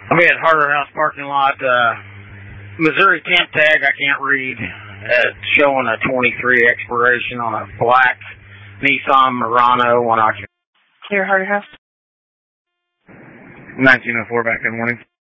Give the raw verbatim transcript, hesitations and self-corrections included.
I'm at Harder House parking lot. Uh, Missouri temp tag, I can't read. It's showing a twenty-three expiration on a black Nissan Murano, one occupant. Clear Harder House. nineteen oh four back, good morning.